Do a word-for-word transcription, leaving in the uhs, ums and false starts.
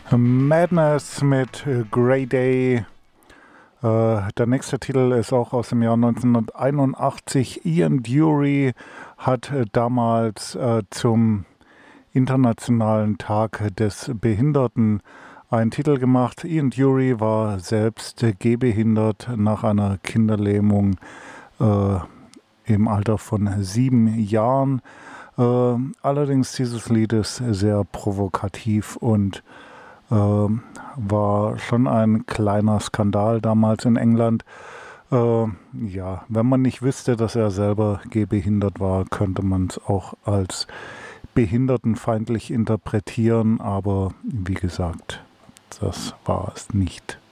Madness mit äh, Grey Day. Äh, der nächste Titel ist auch aus dem Jahr neunzehnhunderteinundachtzig. Ian Dury hat äh, damals äh, zum Internationalen Tag des Behinderten einen Titel gemacht. Ian Dury war selbst äh, gehbehindert nach einer Kinderlähmung äh, im Alter von sieben Jahren. Äh, allerdings dieses Lied ist sehr provokativ und äh, war schon ein kleiner Skandal damals in England. Äh, ja, wenn man nicht wüsste, dass er selber gehbehindert war, könnte man es auch als behindertenfeindlich interpretieren, aber wie gesagt, das war es nicht.